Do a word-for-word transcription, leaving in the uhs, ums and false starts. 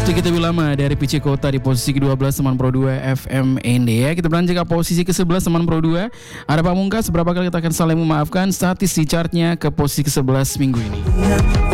Kita Wilama dari P C Kota di posisi kedua belas teman Pro dua F M N D ya. Kita beranjak ke posisi ke sebelas teman Pro dua. Ada Pamungkas, berapa kali kita akan saling memaafkan, statis di chartnya ke posisi ke sebelas minggu ini.